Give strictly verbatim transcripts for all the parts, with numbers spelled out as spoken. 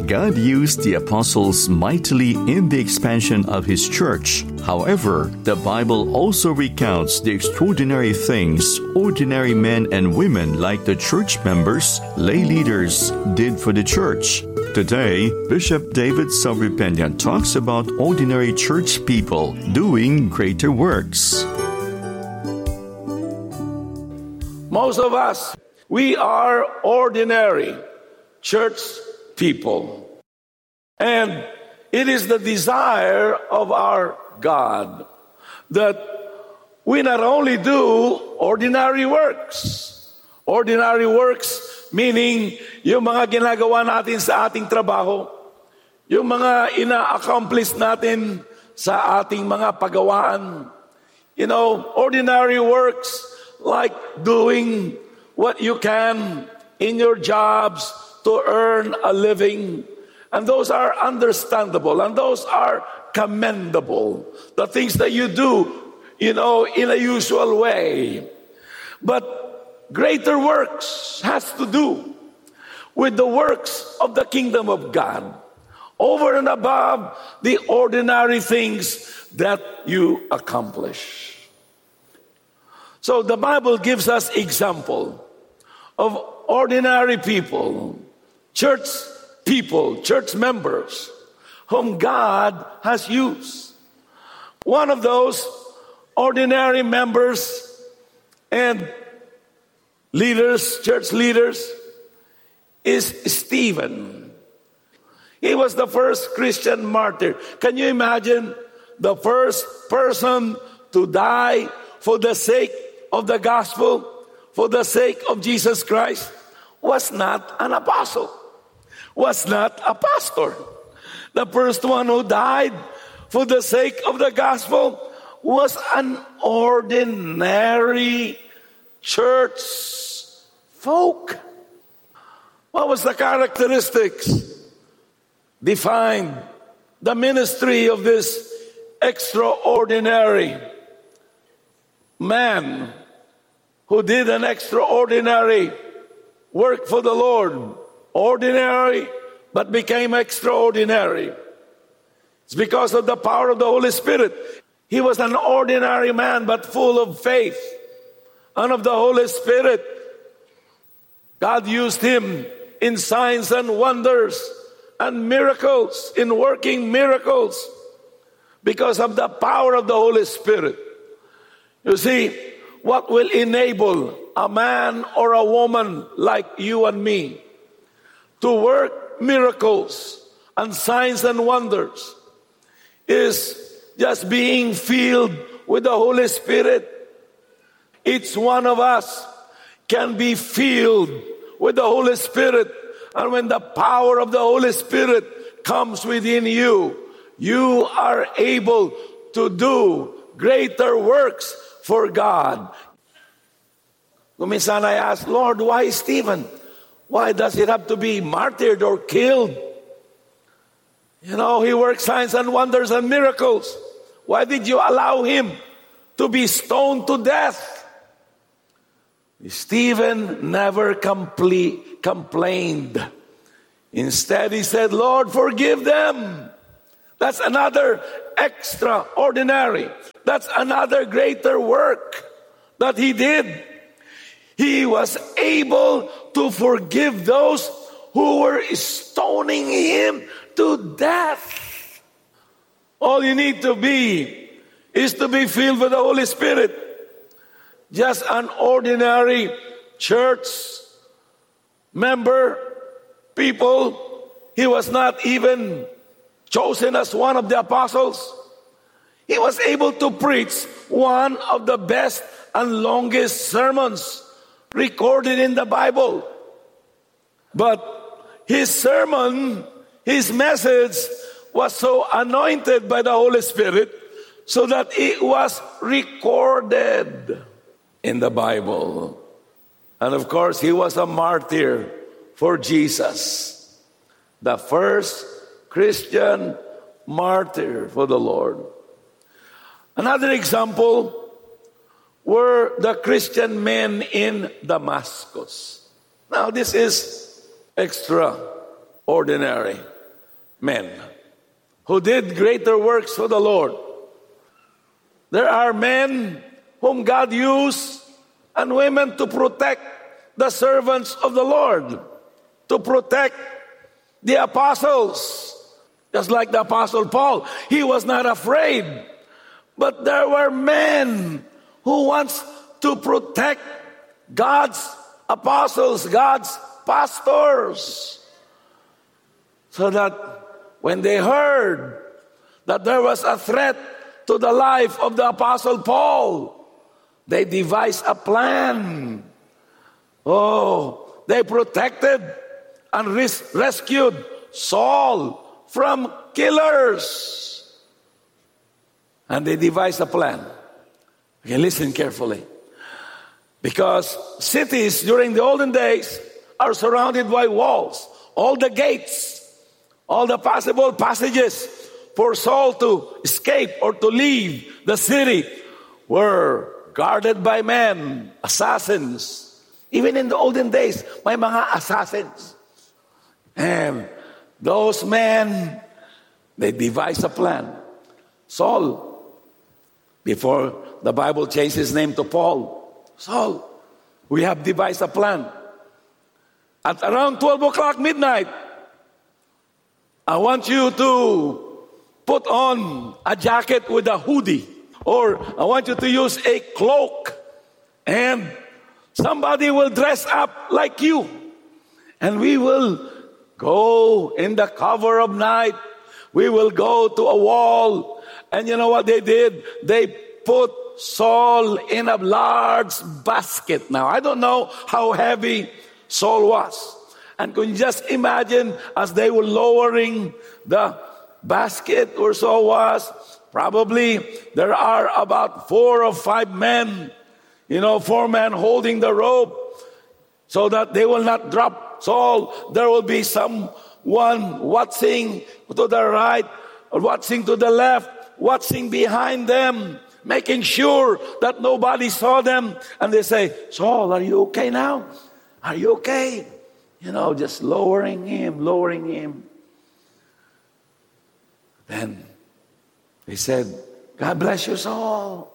God used the apostles mightily in the expansion of His church. However, the Bible also recounts the extraordinary things ordinary men and women like the church members, lay leaders, did for the church. Today, Bishop David Salvi-Peña talks about ordinary church people doing greater works. Most of us, we are ordinary church people. And it is the desire of our God that we not only do ordinary works. Ordinary works meaning yung mga ginagawa natin sa ating trabaho, yung mga ina-accomplish natin sa ating mga pagawaan. You know, ordinary works like doing what you can in your jobs to earn a living. And those are understandable and those are commendable. The things that you do, you know, in a usual way. But greater works has to do with the works of the kingdom of God, over and above the ordinary things that you accomplish. So the Bible gives us example of ordinary people, church people, church members, whom God has used. One of those ordinary members and leaders, church leaders, is Stephen. He was the first Christian martyr. Can you imagine the first person to die for the sake of the gospel, for the sake of Jesus Christ, was not an apostle, was not a pastor. The first one who died for the sake of the gospel was an ordinary church folk. What was the characteristics defined the ministry of this extraordinary man who did an extraordinary work for the Lord? Ordinary, but became extraordinary. It's because of the power of the Holy Spirit. He was an ordinary man, but full of faith and of the Holy Spirit. God used him in signs and wonders and miracles, in working miracles, because of the power of the Holy Spirit. You see, what will enable a man or a woman like you and me to work miracles and signs and wonders is just being filled with the Holy Spirit. Each one of us can be filled with the Holy Spirit. And when the power of the Holy Spirit comes within you, you are able to do greater works for God. Minsan I ask, Lord, why Stephen? Why does it have to be martyred or killed? You know, he worked signs and wonders and miracles. Why did you allow him to be stoned to death? Stephen never complete, complained. Instead, he said, Lord, forgive them. That's another extraordinary. That's another greater work that he did. He was able to forgive those who were stoning him to death. All you need to be is to be filled with the Holy Spirit. Just an ordinary church member, people. He was not even chosen as one of the apostles. He was able to preach one of the best and longest sermons recorded in the Bible. But his sermon, his message was so anointed by the Holy Spirit so that it was recorded in the Bible. And of course, he was a martyr for Jesus. The first Christian martyr for the Lord. Another example were the Christian men in Damascus. Now, this is extraordinary. men who did greater works for the Lord. There are men whom God used and women to protect the servants of the Lord, to protect the apostles. Just like the Apostle Paul, he was not afraid. But there were men who wants to protect God's apostles, God's pastors. So that when they heard that there was a threat to the life of the Apostle Paul, they devised a plan. Oh, they protected and res- rescued Saul from killers. And they devised a plan. Okay, listen carefully. Because cities during the olden days are surrounded by walls. All the gates, all the possible passages for Saul to escape or to leave the city were guarded by men, assassins. Even in the olden days, may mga assassins. And those men, they devised a plan. Saul, before the Bible changed his name to Paul, Saul, we have devised a plan. At around twelve o'clock midnight, I want you to put on a jacket with a hoodie, or I want you to use a cloak, and somebody will dress up like you, and we will go in the cover of night. We will go to a wall, and you know what they did? They put Saul in a large basket. Now, I don't know how heavy Saul was. And can you just imagine as they were lowering the basket where Saul was, probably there are about four or five men, you know, four men holding the rope so that they will not drop Saul. There will be someone watching to the right, or watching to the left, watching behind them, making sure that nobody saw them. And they say, Saul, are you okay now? Are you okay? You know, just lowering him, lowering him. Then they said, God bless you, Saul.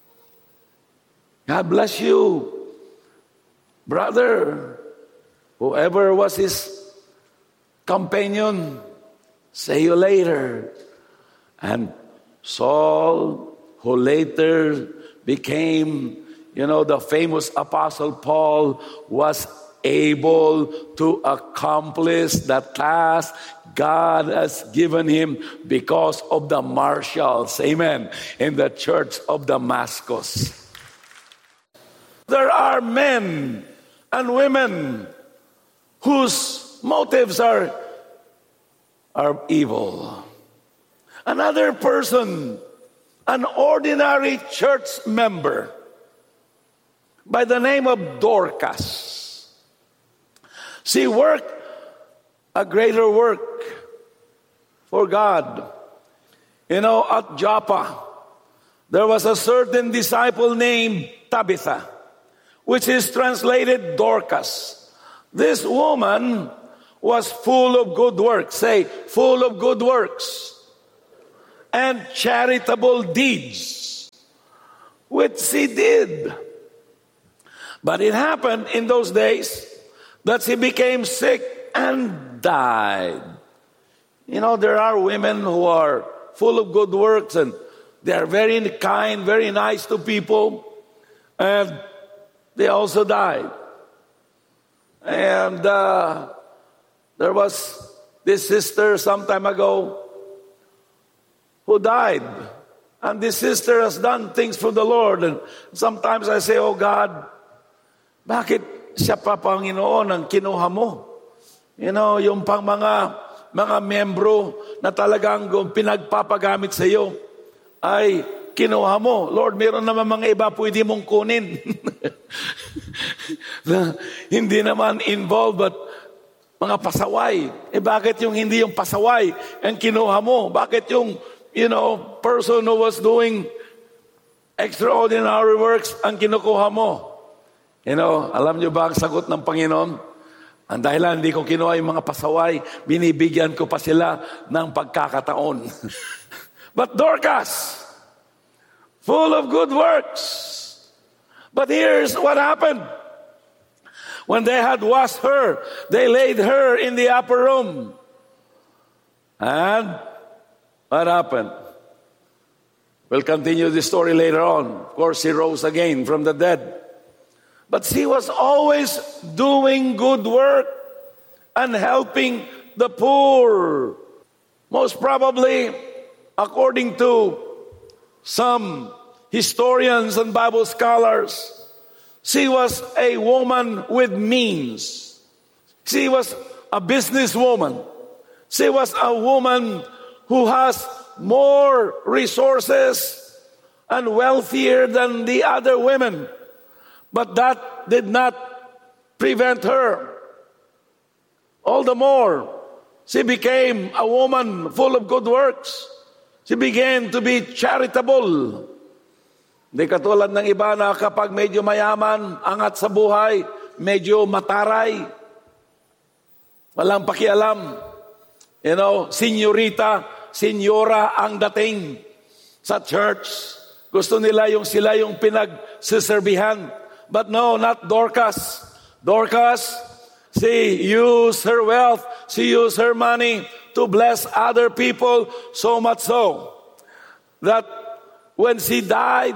God bless you, brother. Whoever was his companion, see you later. And Saul, who later became, you know, the famous Apostle Paul, was able to accomplish the task God has given him because of the marshals, amen, in the church of Damascus. There are men and women whose motives are, are evil. Another person, an ordinary church member by the name of Dorcas. She worked a greater work for God. You know, at Joppa, there was a certain disciple named Tabitha, which is translated Dorcas. This woman was full of good works. Say, full of good works and charitable deeds, which she did. But it happened in those days that she became sick and died. You know, there are women who are full of good works and they are very kind, very nice to people, and they also died. And uh, there was this sister some time ago who died. And this sister has done things for the Lord. And sometimes I say, oh God, bakit siya pa, Panginoon, ang kinuha mo? You know, yung pang mga, mga membro na talagang pinagpapagamit sa iyo ay kinuha mo. Lord, meron naman mga iba pwede mong kunin. Hindi naman involved, but mga pasaway. Eh bakit yung hindi yung pasaway ang kinuha mo? Bakit yung, you know, person who was doing extraordinary works ang kinukuha mo? You know, alam niyo ba ang sagot ng Panginoon? Ang dahilan, hindi ko kinuha yung mga pasaway, binibigyan ko pa sila ng pagkakataon. But Dorcas, full of good works. But here's what happened. When they had washed her, they laid her in the upper room. And what happened? We'll continue the story later on. Of course, she rose again from the dead. But she was always doing good work and helping the poor. Most probably, according to some historians and Bible scholars, she was a woman with means. She was a businesswoman. She was a woman who has more resources and wealthier than the other women. But that did not prevent her. All the more, she became a woman full of good works. She began to be charitable. Hindi katulad ng iba na kapag medyo mayaman, angat sa buhay, medyo mataray. Walang pakialam. You know, senyorita, senyora ang dating sa church. Gusto nila yung sila yung pinagsiserbihan. But no, not Dorcas. Dorcas, she used her wealth, she used her money to bless other people, so much so that when she died,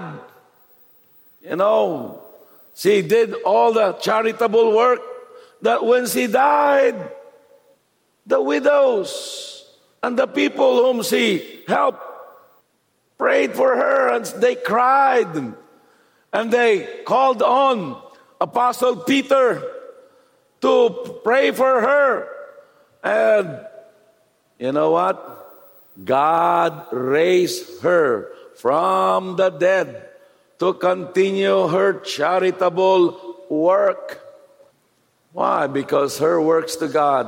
you know, she did all the charitable work, that when she died, the widows and the people whom she helped prayed for her and they cried. And they called on Apostle Peter to pray for her. And you know what? God raised her from the dead to continue her charitable work. Why? Because her works to God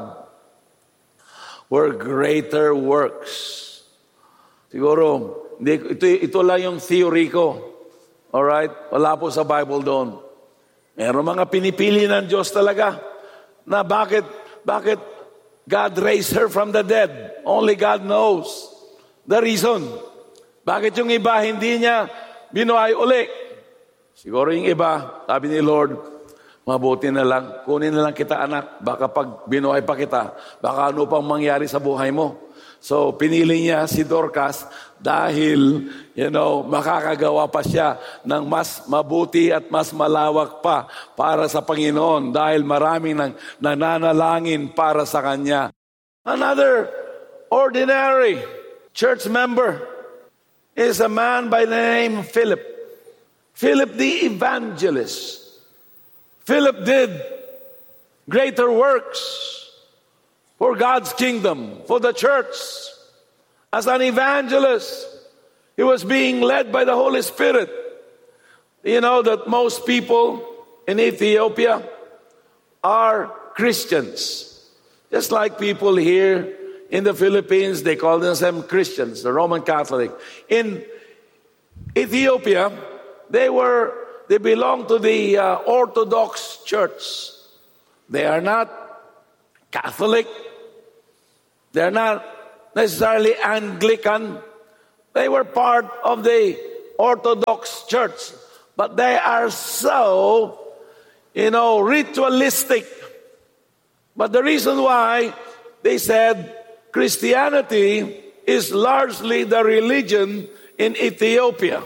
were greater works. Siguro, ito, ito lang yung theory ko. Alright? Wala po sa Bible doon. Meron mga pinipili ng Diyos talaga na bakit, bakit God raised her from the dead. Only God knows the reason. Bakit yung iba hindi niya binuhay uli? Siguro yung iba, sabi ni Lord, mabuti na lang, kunin na lang kita anak, baka pag binuhay pa kita, baka ano pang mangyari sa buhay mo. So, pinili niya si Dorcas dahil, you know, makakagawa pa siya ng mas mabuti at mas malawak pa para sa Panginoon dahil maraming nang nananalangin para sa Kanya. Another ordinary church member is a man by the name Philip. Philip the evangelist. Philip did greater works for God's kingdom, for the church. As an evangelist, he was being led by the Holy Spirit. You know that most people in Ethiopia are Christians. Just like people here in the Philippines, they call themselves Christians, the Roman Catholic. In Ethiopia, they were, they belong to the uh, Orthodox Church. They are not Catholic. They're not necessarily Anglican. They were part of the Orthodox Church. But they are so, you know, ritualistic. But the reason why they said Christianity is largely the religion in Ethiopia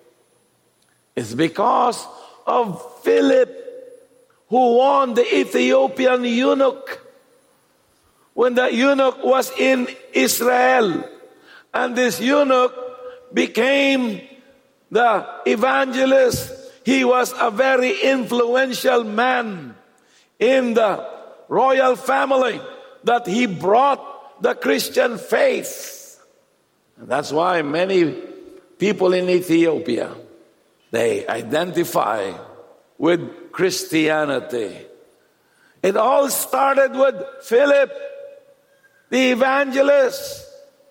is because of Philip, who won the Ethiopian eunuch. When the eunuch was in Israel, and this eunuch became the evangelist, he was a very influential man in the royal family, that he brought the Christian faith. And that's why many people in Ethiopia, they identify with Christianity. It all started with Philip, the evangelist.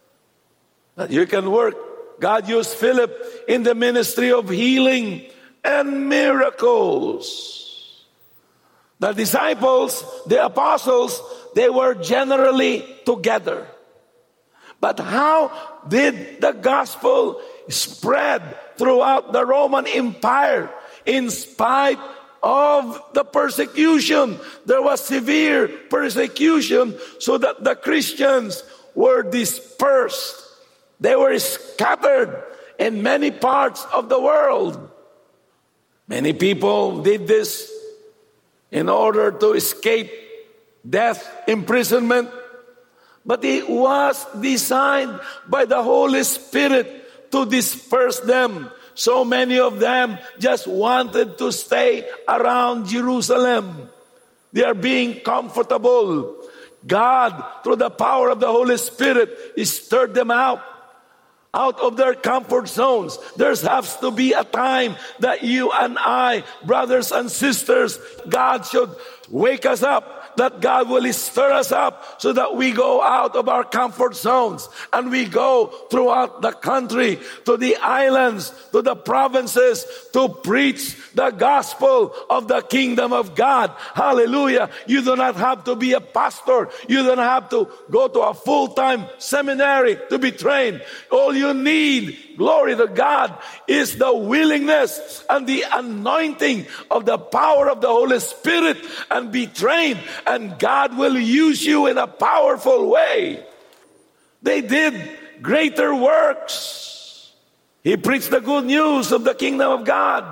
You can work. God used Philip in the ministry of healing and miracles. The disciples, the apostles, they were generally together. But how did the gospel spread throughout the Roman Empire in spite of the persecution? There was severe persecution, so that the Christians were dispersed. They were scattered in many parts of the world. Many people did this in order to escape death, imprisonment. But it was designed by the Holy Spirit to disperse them. So many of them just wanted to stay around Jerusalem. They are being comfortable. God, through the power of the Holy Spirit, stirred them out. Out of their comfort zones. There has to be a time that you and I, brothers and sisters, God should wake us up. That God will stir us up so that we go out of our comfort zones and we go throughout the country, to the islands, to the provinces, to preach the gospel of the kingdom of God. Hallelujah. You do not have to be a pastor. You don't have to go to a full-time seminary to be trained. All you need, glory to God, is the willingness and the anointing of the power of the Holy Spirit, and be trained, and God will use you in a powerful way. They did greater works. He preached the good news of the kingdom of God.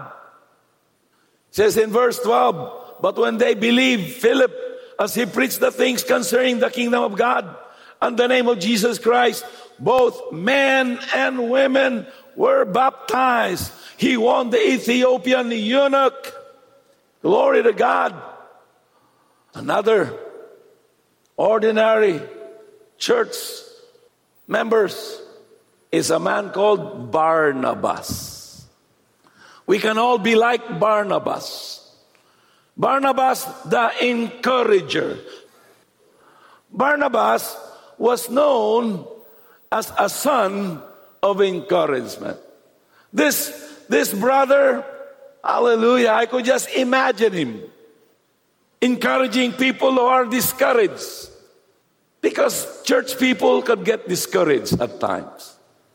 It says in verse twelve, but when they believed Philip as he preached the things concerning the kingdom of God and the name of Jesus Christ, both men and women were baptized. He won the Ethiopian eunuch. Glory to God. Another ordinary church members is a man called Barnabas. We can all be like Barnabas. Barnabas, the encourager. Barnabas was known as a son of encouragement. This, this brother, hallelujah, I could just imagine him encouraging people who are discouraged. Because church people could get discouraged at times.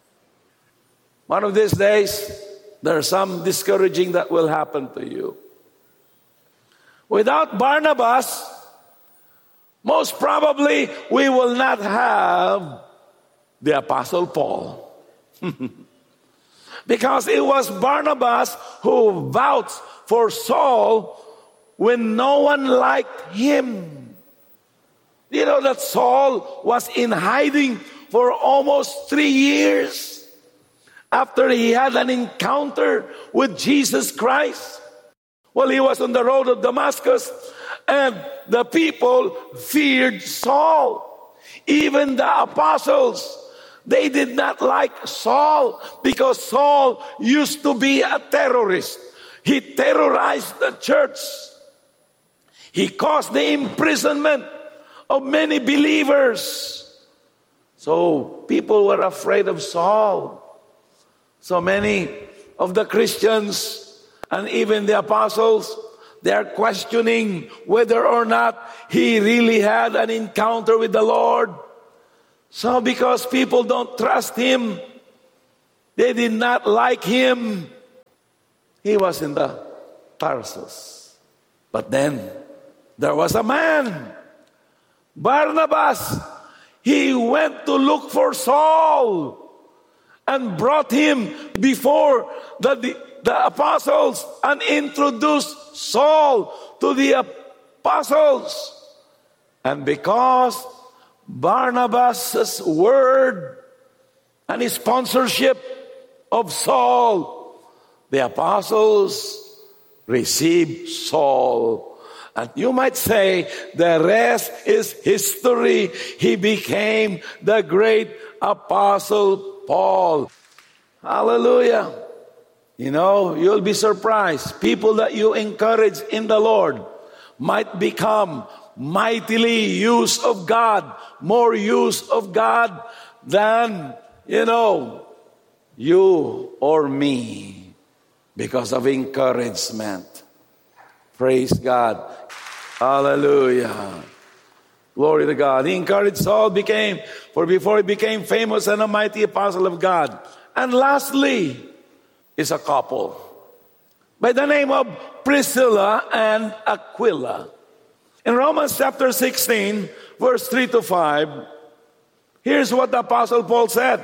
One of these days, there's some discouraging that will happen to you. Without Barnabas, most probably we will not have the Apostle Paul. Because it was Barnabas who vouched for Saul when no one liked him. You know that Saul was in hiding for almost three years after he had an encounter with Jesus Christ. Well, he was on the road of Damascus, and the people feared Saul. Even the apostles, they did not like Saul because Saul used to be a terrorist. He terrorized the church. He caused the imprisonment of many believers. So people were afraid of Saul. So many of the Christians and even the apostles, they are questioning whether or not he really had an encounter with the Lord. So because people don't trust him, they did not like him, he was in the Tarsus. But then there was a man, Barnabas. He went to look for Saul and brought him before the, the, the apostles and introduced Saul to the apostles. And because Barnabas' word and his sponsorship of Saul, the apostles received Saul. And you might say the rest is history. He became the great apostle Paul. Hallelujah. You know, you'll be surprised. People that you encourage in the Lord might become mightily used of God, more used of God than, you know, you or me, because of encouragement. Praise God. Hallelujah. Glory to God. He encouraged Saul, became, for before he became famous and a mighty apostle of God. And lastly is a couple by the name of Priscilla and Aquila. In Romans chapter sixteen, verse three to five, here's what the Apostle Paul said.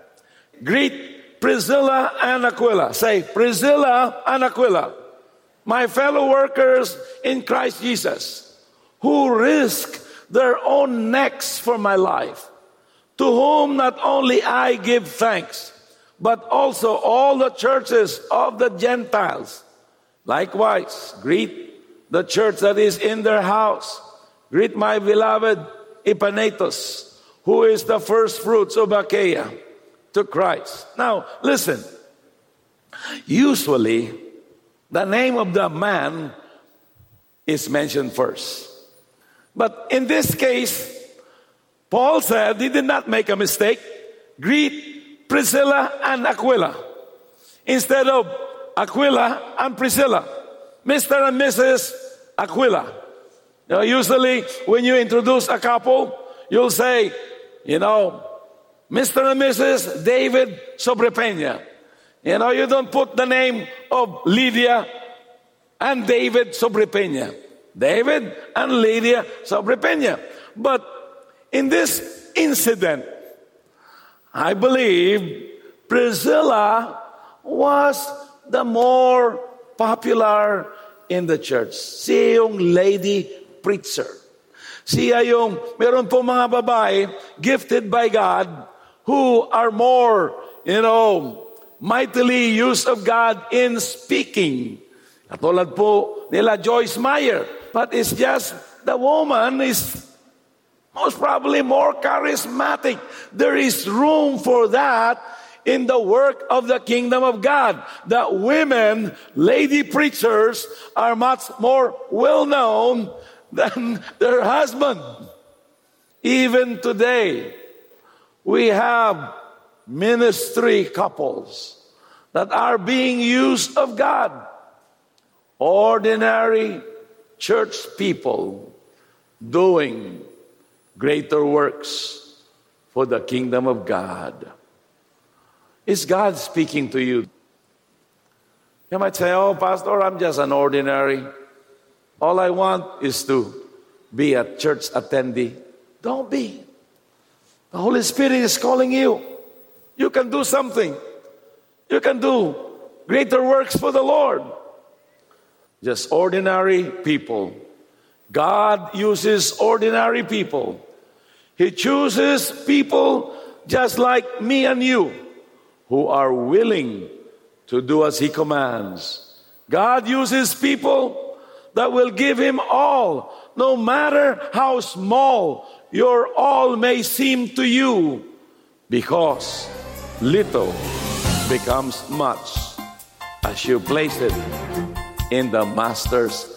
Greet Priscilla and Aquila. Say, Priscilla and Aquila, my fellow workers in Christ Jesus, who risk their own necks for my life, to whom not only I give thanks, but also all the churches of the Gentiles. Likewise, greet the church that is in their house. Greet my beloved Epaphras, who is the first fruits of Achaia, to Christ. Now, listen. Usually, the name of the man is mentioned first. But in this case, Paul said he did not make a mistake. Greet Priscilla and Aquila. Instead of Aquila and Priscilla. Mister and Missus Aquila. You know, usually when you introduce a couple, you'll say, you know, Mister and Missus David Sobrepeña. You know, you don't put the name of Lydia and David Sobrepeña. David and Lydia Sobrepeña. But in this incident, I believe Priscilla was the more popular in the church. Siya yung lady preacher. Siya yung, meron po mga babae gifted by God who are more, you know, mightily used of God in speaking. Katulad po nila Joyce Meyer. But it's just the woman is most probably more charismatic. There is room for that in the work of the kingdom of God. The women, lady preachers, are much more well known than their husband. Even today, we have ministry couples that are being used of God. Ordinary church people doing greater works for the kingdom of God. Is God speaking to you? You might say, oh, Pastor, I'm just an ordinary. All I want is to be a church attendee. Don't be. The Holy Spirit is calling you. You can do something. You can do greater works for the Lord. Just ordinary people. God uses ordinary people. He chooses people just like me and you who are willing to do as He commands. God uses people that will give Him all, no matter how small your all may seem to you, because little becomes much as you place it in the Master's